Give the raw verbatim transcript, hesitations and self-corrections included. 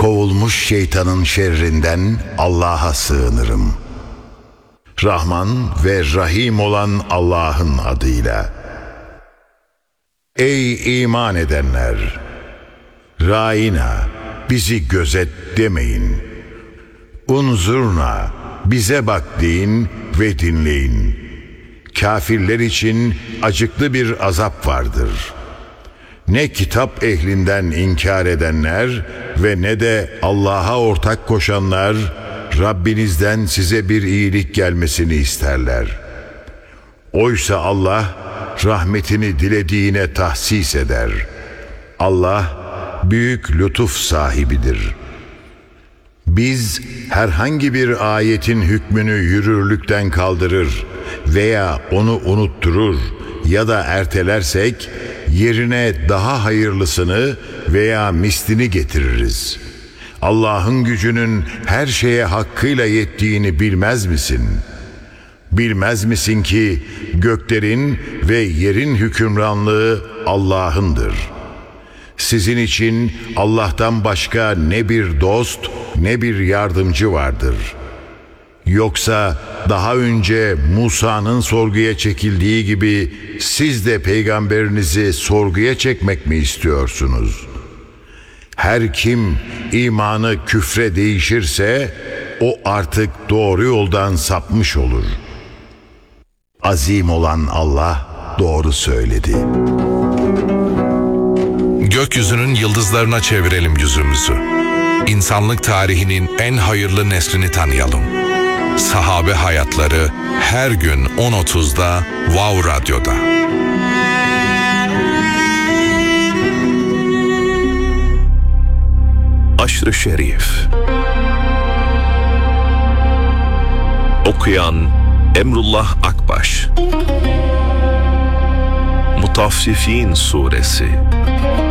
Kovulmuş şeytanın şerrinden Allah'a sığınırım. Rahman ve Rahim olan Allah'ın adıyla. Ey iman edenler! Râina, bizi gözet demeyin. Unzurna, bize bak deyin ve dinleyin. Kafirler için acıklı bir azap vardır. Ne kitap ehlinden inkar edenler ve ne de Allah'a ortak koşanlar Rabbinizden size bir iyilik gelmesini isterler. Oysa Allah rahmetini dilediğine tahsis eder. Allah büyük lütuf sahibidir. Biz herhangi bir ayetin hükmünü yürürlükten kaldırır veya onu unutturur ya da ertelersek yerine daha hayırlısını veya mislini getiririz. Allah'ın gücünün her şeye hakkıyla yettiğini bilmez misin? Bilmez misin ki göklerin ve yerin hükümranlığı Allah'ındır. Sizin için Allah'tan başka ne bir dost ne bir yardımcı vardır. Yoksa daha önce Musa'nın sorguya çekildiği gibi siz de peygamberinizi sorguya çekmek mi istiyorsunuz? Her kim imanı küfre değişirse o artık doğru yoldan sapmış olur. Azim olan Allah doğru söyledi. Gökyüzünün yıldızlarına çevirelim yüzümüzü. İnsanlık tarihinin en hayırlı neslini tanıyalım. Sahabe hayatları her gün on otuzda Wow Radyo'da. Aşr-ı Şerif. Okuyan Emrullah Akbaş. Mutaffifin Suresi.